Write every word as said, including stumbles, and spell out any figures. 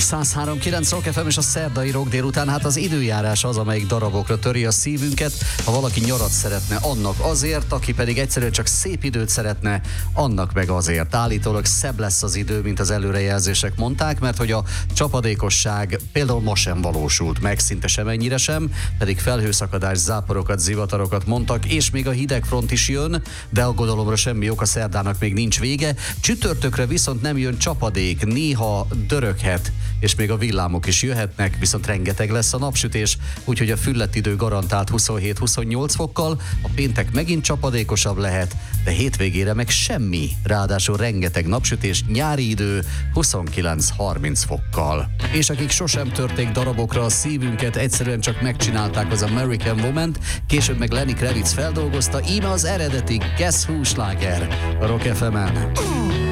száz három kilenc Rock ef em és a szerdai rock délután, hát az időjárás az, amelyik darabokra töri a szívünket. Ha valaki nyarat szeretne, annak azért, aki pedig egyszerűen csak szép időt szeretne, annak meg azért. Állítólag szebb lesz az idő, mint az előrejelzések mondták, mert hogy a csapadékosság például ma sem valósult meg, szinte semennyire sem, pedig felhőszakadás, záporokat, zivatarokat mondtak, és még a hidegfront is jön, de aggodalomra semmi ok, a szerdának még nincs vége. Csütörtökre viszont nem jön csapadék, néha döröghet, és még a villámok is jöhetnek, viszont rengeteg lesz a napsütés, úgyhogy a füllett idő garantált huszonhét-huszonnyolc fokkal, a péntek megint csapadékosabb lehet, de hétvégére meg semmi, ráadásul rengeteg napsütés, nyári idő huszonkilenc-harminc fokkal. És akik sosem törték darabokra a szívünket, egyszerűen csak megcsinálták az American Woman-t, később meg Lenny Kravitz feldolgozta, íme az eredeti Guess Who sláger a Rock ef emen.